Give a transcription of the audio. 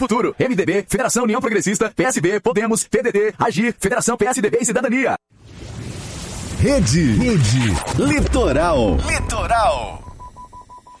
Futuro, MDB, Federação União Progressista, PSB, Podemos, PDT, Agir, Federação PSDB e Cidadania. Rede Litoral.